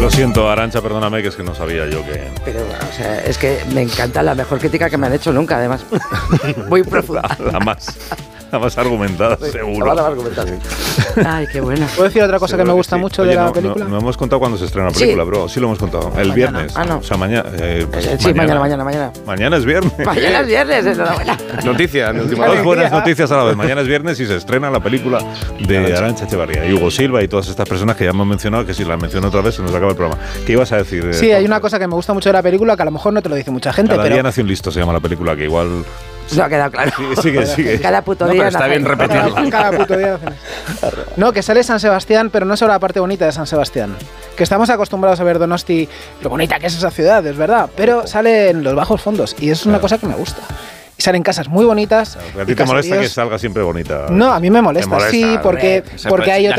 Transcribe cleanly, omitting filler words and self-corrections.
Lo siento, Arantxa, perdóname, que es que no sabía yo que... Pero, o sea, es que me encanta, la mejor crítica que me han hecho nunca, además. Muy profunda. La más argumentada, seguro. La más argumentada. Ay, qué bueno. ¿Puedo decir otra cosa que me gusta mucho de la película? No hemos contado cuándo se estrena la película, bro. Sí lo hemos contado. El viernes. Ah, no. O sea, mañana. Sí, mañana. Mañana es viernes. Mañana es viernes, enhorabuena. Noticia, Dos buenas noticias a la vez. Mañana es viernes y se estrena la película de Arantxa Echevarría y Hugo Silva y todas estas personas que ya hemos mencionado, que si las menciono otra vez se nos acaba el programa. ¿Qué ibas a decir? Sí, hay una cosa que me gusta mucho de la película que a lo mejor no te lo dice mucha gente, Cada pero... día nace un listo, se llama la película, que igual... No ha quedado claro. Sigue. Cada puto día. Pero está bien repetirlo. Cada puto día hacen eso. No, que sale San Sebastián, pero no solo la parte bonita de San Sebastián. Que estamos acostumbrados a ver Donosti, lo bonita que es esa ciudad, es verdad, pero sale en los bajos fondos y es una cosa que me gusta. Y salen casas muy bonitas. ¿A ti te molesta que salga siempre bonita? No, a mí me molesta, sí, porque hay otras